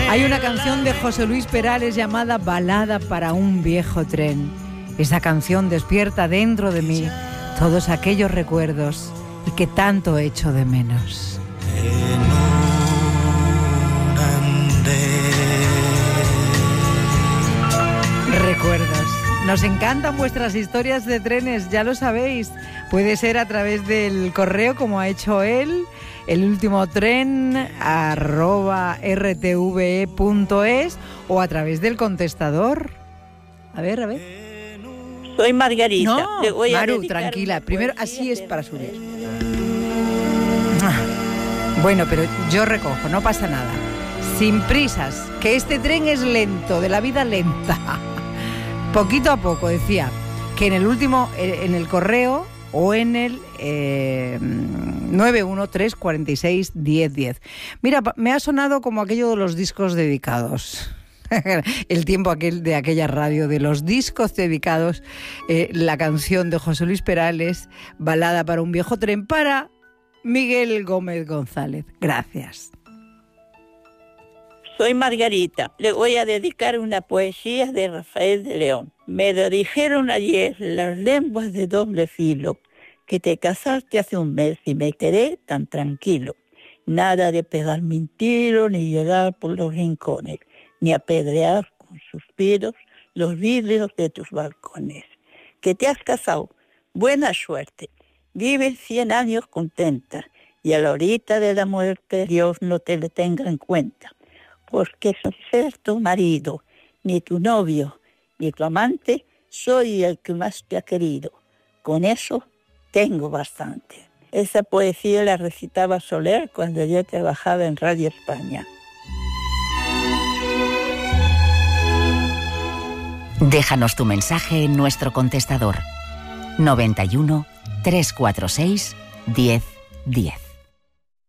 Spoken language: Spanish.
Hay una canción de José Luis Perales llamada Balada para un viejo tren. Esa canción despierta dentro de mí todos aquellos recuerdos y que tanto echo de menos. Recuerdos. Nos encantan vuestras historias de trenes, ya lo sabéis. Puede ser a través del correo, como ha hecho él, elultimotren@rtve.es, o a través del contestador. A ver. Soy Margarita. No, Maru, tranquila. Primero, así es para subir. Bueno, pero yo recojo, no pasa nada. Sin prisas, que este tren es lento, de la vida lenta. Poquito a poco, decía, que en el correo o en el 913461010. Mira, me ha sonado como aquello de los discos dedicados. El tiempo de aquella radio de los discos dedicados, la canción de José Luis Perales, Balada para un viejo tren, para Miguel Gómez González. Gracias. Soy Margarita. Le voy a dedicar una poesía de Rafael de León. Me lo dijeron ayer las lenguas de doble filo, que te casaste hace un mes y me quedé tan tranquilo. Nada de pegarme un tiro ni llegar por los rincones, ni apedrear con suspiros los vidrios de tus balcones. Que te has casado, buena suerte, vives 100 años contenta, y a la horita de la muerte Dios no te le tenga en cuenta, porque sin ser tu marido, ni tu novio, ni tu amante, soy el que más te ha querido. Con eso tengo bastante. Esa poesía la recitaba Soler cuando yo trabajaba en Radio España. Déjanos tu mensaje en nuestro contestador 91 346 1010.